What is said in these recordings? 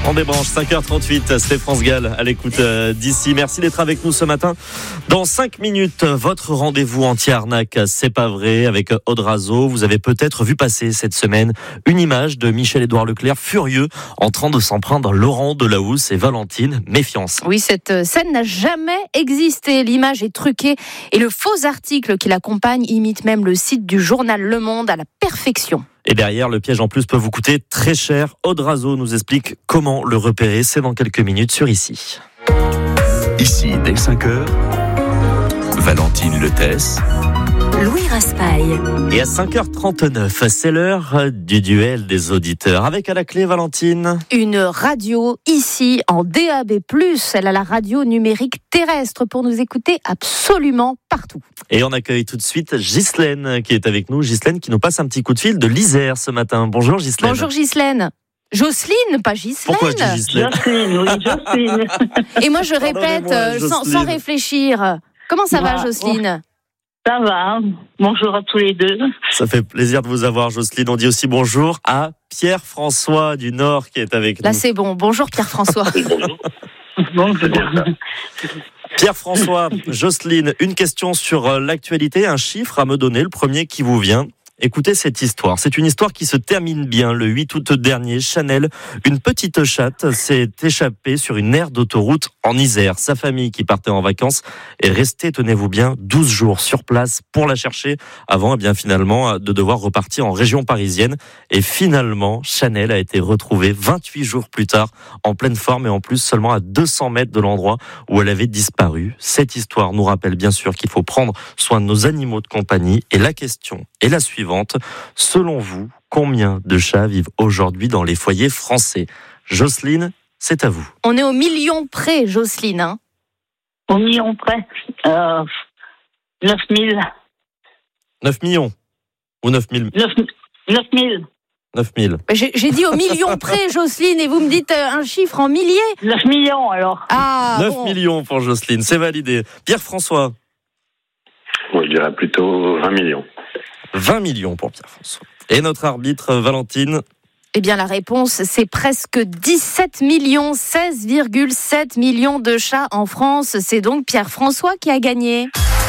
On débranche, 5h38, c'est France Gall à l'écoute d'ici. Merci d'être avec nous ce matin. Dans 5 minutes, votre rendez-vous anti-arnaque, c'est pas vrai, avec Aude Razeau. Vous avez peut-être vu passer cette semaine une image de Michel-Édouard Leclerc furieux en train de s'en prendre Laurent Delahousse et Valentine Méfiance. Oui, cette scène n'a jamais existé. L'image est truquée et le faux article qui l'accompagne imite même le site du journal Le Monde à la perfection. Et derrière, le piège en plus peut vous coûter très cher. Aude Razeau nous explique comment le repérer. C'est dans quelques minutes sur Ici. Ici, dès 5h, Valentine Letès, Louis Raspail. Et à 5h39, c'est l'heure du duel des auditeurs. Avec à la clé, Valentine. Une radio ici en DAB+. Elle a la radio numérique terrestre pour nous écouter absolument partout. Et on accueille tout de suite Ghislaine qui est avec nous. Ghislaine qui nous passe un petit coup de fil de l'Isère ce matin. Bonjour Ghislaine. Bonjour Ghislaine. Jocelyne, pas Ghislaine. Pourquoi je dis Ghislaine ? Jocelyne, oui, Jocelyne. Et moi je répète sans réfléchir. Comment ça va Jocelyne ? Ça va, bonjour à tous les deux. Ça fait plaisir de vous avoir, Jocelyne. On dit aussi bonjour à Pierre-François du Nord qui est avec nous. Là c'est bon, bonjour Pierre-François. Bonjour. Pierre-François, Jocelyne, une question sur l'actualité, un chiffre à me donner, le premier qui vous vient. Écoutez cette histoire. C'est une histoire qui se termine bien. Le 8 août dernier, Chanel, une petite chatte, s'est échappée sur une aire d'autoroute en Isère. Sa famille, qui partait en vacances, est restée, tenez-vous bien, 12 jours sur place pour la chercher avant, finalement, de devoir repartir en région parisienne. Et finalement, Chanel a été retrouvée 28 jours plus tard, en pleine forme et en plus seulement à 200 mètres de l'endroit où elle avait disparu. Cette histoire nous rappelle bien sûr qu'il faut prendre soin de nos animaux de compagnie. Et la question est la suivante. Selon vous, combien de chats vivent aujourd'hui dans les foyers français ? Jocelyne, c'est à vous. On est au million près, Jocelyne. Hein. Au million près. 9 000. 9 millions ou 9 000 9 000. 9 000. J'ai dit au million près, Jocelyne, et vous me dites un chiffre en milliers ? 9 millions, alors. Ah, 9 bon. millions pour Jocelyne, c'est validé. Pierre-François ? Moi, je dirais plutôt 20 millions. 20 millions pour Pierre-François. Et notre arbitre, Valentine ? Eh bien, la réponse, c'est presque 17 millions, 16,7 millions de chats en France. C'est donc Pierre-François qui a gagné.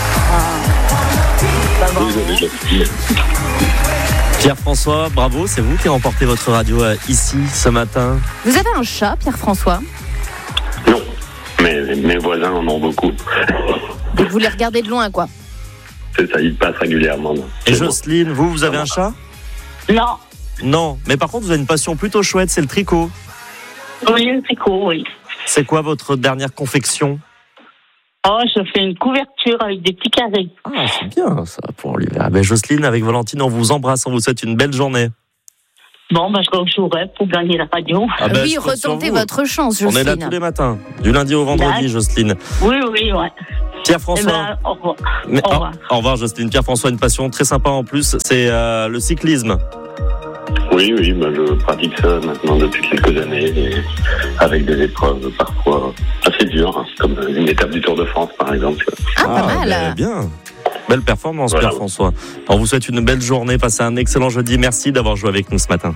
Pierre-François, bravo, c'est vous qui remportez votre radio ici ce matin. Vous avez un chat, Pierre-François ? Non, mais mes voisins en ont beaucoup. Donc vous les regardez de loin, quoi. C'est ça, ils passent régulièrement. Et Jocelyne, vous avez un chat ? Non. Non, mais par contre, vous avez une passion plutôt chouette, c'est le tricot. Oui, le tricot, oui. C'est quoi votre dernière confection ? Oh, je fais une couverture avec des petits carrés. Ah, c'est bien ça pour l'hiver. Jocelyne, avec Valentine, on vous embrasse, on vous souhaite une belle journée. Bon, je rejouerai pour gagner la radio. Oui, je compte sur retentez vous. votre chance, On Jocelyne. est là tous les matins, du lundi au vendredi, Jocelyne. Oui, ouais. Pierre-François. Au revoir. Mais, Au revoir. Au revoir, Jocelyne. Pierre-François, une passion très sympa en plus, c'est le cyclisme. Oui, je pratique ça maintenant depuis quelques années, avec des épreuves parfois assez dures, comme une étape du Tour de France, par exemple. Ah, pas mal. Bien. Belle performance, Voilà. Pierre-François. On vous souhaite une belle journée, passez un excellent jeudi. Merci d'avoir joué avec nous ce matin.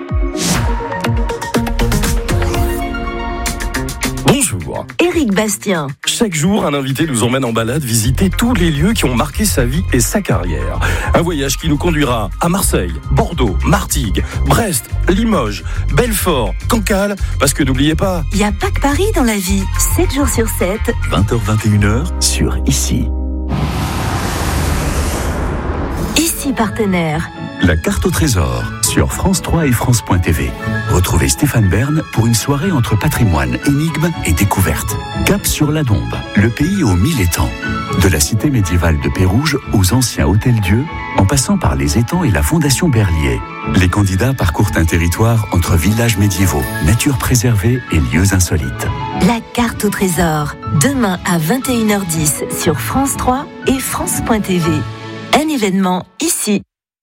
bonjour. Éric Bastien. Chaque jour, un invité nous emmène en balade visiter tous les lieux qui ont marqué sa vie et sa carrière. Un voyage qui nous conduira à Marseille, Bordeaux, Martigues, Brest, Limoges, Belfort, Cancale, parce que n'oubliez pas... Il n'y a pas que Paris dans la vie. 7 jours sur 7. 20h-21h sur Ici. Ici partenaire. La carte au trésor sur France 3 et France.tv. Retrouvez Stéphane Bern pour une soirée entre patrimoine, énigmes et découvertes. Cap sur la Dombe, le pays aux 1000 étangs. De la cité médiévale de Pérouge aux anciens hôtels-dieux, en passant par les étangs et la fondation Berlier. Les candidats parcourent un territoire entre villages médiévaux, nature préservée et lieux insolites. La carte au trésor. Demain à 21h10 sur France 3 et France.tv. Un événement ici.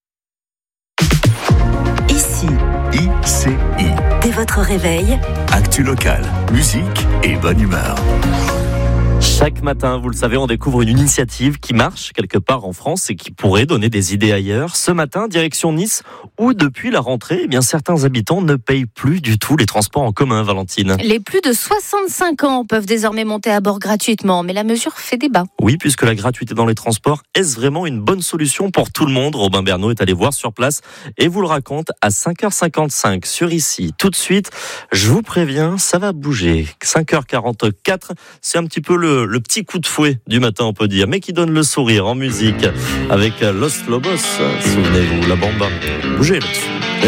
Ici. ICI. Dès votre réveil, Actu local, musique et bonne humeur. Chaque matin, vous le savez, on découvre une initiative qui marche quelque part en France et qui pourrait donner des idées ailleurs. Ce matin, direction Nice, où depuis la rentrée, certains habitants ne payent plus du tout les transports en commun, Valentine. Les plus de 65 ans peuvent désormais monter à bord gratuitement, mais la mesure fait débat. Oui, puisque la gratuité dans les transports, est-ce vraiment une bonne solution pour tout le monde ? Robin Bernot est allé voir sur place et vous le raconte à 5h55 sur Ici. Tout de suite, je vous préviens, ça va bouger. 5h44, c'est un petit peu le petit coup de fouet du matin, on peut dire, mais qui donne le sourire en musique avec Los Lobos. Souvenez-vous, la bamba. Bougez là-dessus. Vous n'avez pas bougé ?